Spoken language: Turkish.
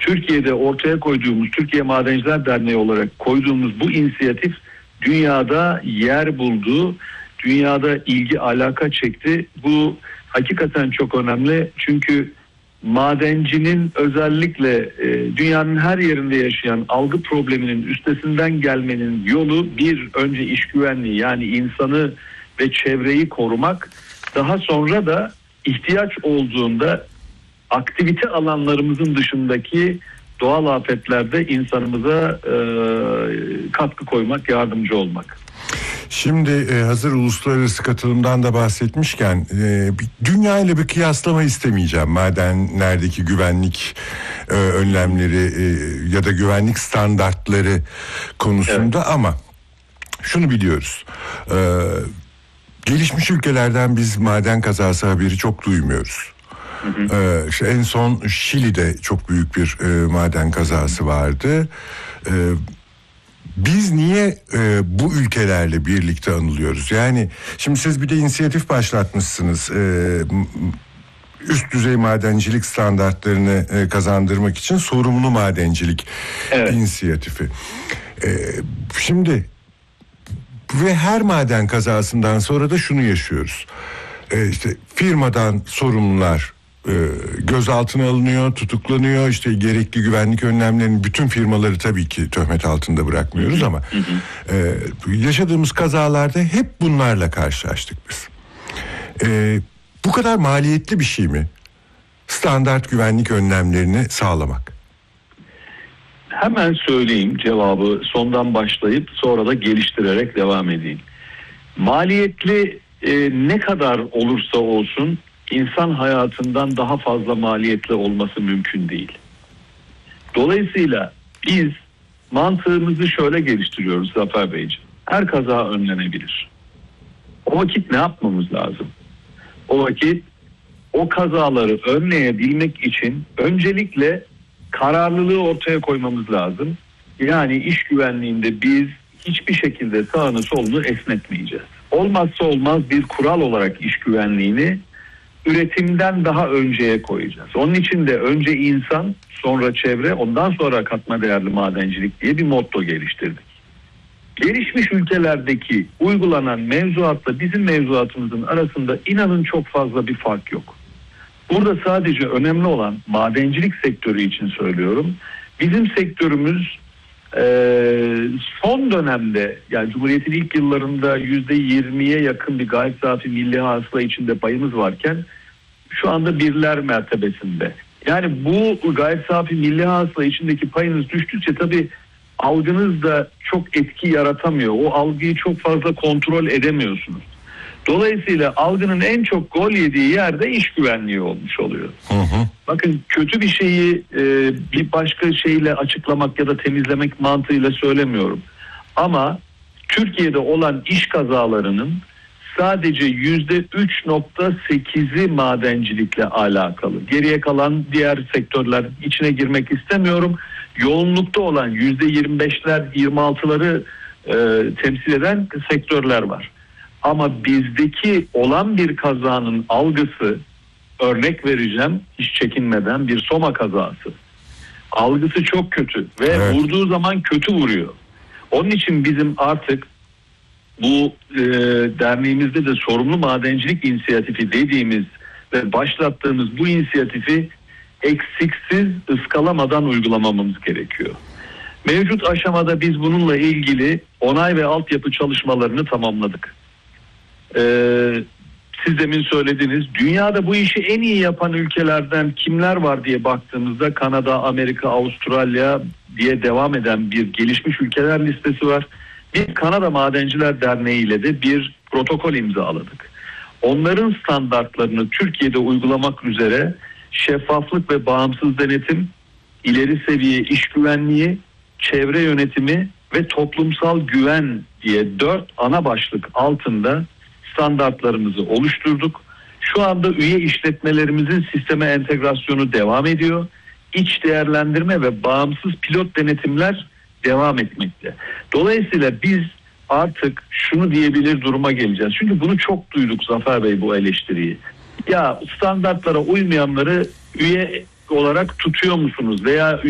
Türkiye'de ortaya koyduğumuz, Türkiye Madenciler Derneği olarak koyduğumuz bu inisiyatif dünyada yer buldu. Dünyada ilgi alaka çekti. Bu hakikaten çok önemli. Çünkü madencinin özellikle dünyanın her yerinde yaşayan algı probleminin üstesinden gelmenin yolu önce iş güvenliği, yani insanı ve çevreyi korumak. Daha sonra da ihtiyaç olduğunda aktivite alanlarımızın dışındaki doğal afetlerde insanımıza katkı koymak, yardımcı olmak. Şimdi hazır uluslararası katılımdan da bahsetmişken dünya ile bir kıyaslama istemeyeceğim madenlerdeki güvenlik önlemleri ya da güvenlik standartları konusunda, evet. Ama şunu biliyoruz, gelişmiş ülkelerden biz maden kazası haberi çok duymuyoruz. İşte en son Şili'de çok büyük bir maden kazası vardı. Biz niye bu ülkelerle birlikte anılıyoruz? Yani şimdi siz bir de inisiyatif başlatmışsınız. Üst düzey madencilik standartlarını kazandırmak için sorumlu madencilik, evet, inisiyatifi. Şimdi ve her maden kazasından sonra da şunu yaşıyoruz. İşte firmadan sorumlular gözaltına alınıyor, tutuklanıyor. İşte gerekli güvenlik önlemlerinin bütün firmaları tabii ki töhmet altında bırakmıyoruz ama yaşadığımız kazalarda hep bunlarla karşılaştık biz. Bu kadar maliyetli bir şey mi standart güvenlik önlemlerini sağlamak? Hemen söyleyeyim cevabı, sondan başlayıp sonra da geliştirerek devam edeyim. Maliyetli ne kadar olursa olsun insan hayatından daha fazla maliyetli olması mümkün değil. Dolayısıyla biz mantığımızı şöyle geliştiriyoruz Zafer Beyciğim. Her kaza önlenebilir. O vakit ne yapmamız lazım? O vakit o kazaları önleyebilmek için öncelikle kararlılığı ortaya koymamız lazım. Yani iş güvenliğinde biz hiçbir şekilde sağını solunu esnetmeyeceğiz. Olmazsa olmaz bir kural olarak iş güvenliğini üretimden daha önceye koyacağız. Onun için de önce insan, sonra çevre, ondan sonra katma değerli madencilik diye bir motto geliştirdik. Gelişmiş ülkelerdeki uygulanan mevzuatla bizim mevzuatımızın arasında inanın çok fazla bir fark yok. Burada sadece önemli olan, madencilik sektörü için söylüyorum, bizim sektörümüz son dönemde, yani Cumhuriyet'in ilk yıllarında %20'ye yakın bir gayri safi milli hasıla içinde payımız varken şu anda birler mertebesinde. Yani bu gayri safi milli hasıla içindeki payınız düştükçe tabii algınız da çok etki yaratamıyor. O algıyı çok fazla kontrol edemiyorsunuz. Dolayısıyla algının en çok gol yediği yerde iş güvenliği olmuş oluyor. Bakın, kötü bir şeyi bir başka şeyle açıklamak ya da temizlemek mantığıyla söylemiyorum. Ama Türkiye'de olan iş kazalarının sadece %3.8'i madencilikle alakalı. Geriye kalan diğer sektörler, içine girmek istemiyorum. Yoğunlukta olan %25'ler, 26'ları temsil eden sektörler var. Ama bizdeki olan bir kazanın algısı, örnek vereceğim hiç çekinmeden, bir Soma kazası. Algısı çok kötü ve evet, vurduğu zaman kötü vuruyor. Onun için bizim artık bu derneğimizde de sorumlu madencilik inisiyatifi dediğimiz ve başlattığımız bu inisiyatifi eksiksiz, ıskalamadan uygulamamız gerekiyor. Mevcut aşamada biz bununla ilgili onay ve altyapı çalışmalarını tamamladık. Siz demin söylediniz, dünyada bu işi en iyi yapan ülkelerden kimler var diye baktığımızda Kanada, Amerika, Avustralya diye devam eden bir gelişmiş ülkeler listesi var. Bir Kanada Madenciler Derneği ile de bir protokol imzaladık. Onların standartlarını Türkiye'de uygulamak üzere şeffaflık ve bağımsız denetim, ileri seviye iş güvenliği, çevre yönetimi ve toplumsal güven diye 4 ana başlık altında standartlarımızı oluşturduk. Şu anda üye işletmelerimizin sisteme entegrasyonu devam ediyor. İç değerlendirme ve bağımsız pilot denetimler devam etmekte. Dolayısıyla biz artık şunu diyebilir duruma geleceğiz. Çünkü bunu çok duyduk Zafer Bey, bu eleştiriyi. Ya standartlara uymayanları üye olarak tutuyor musunuz veya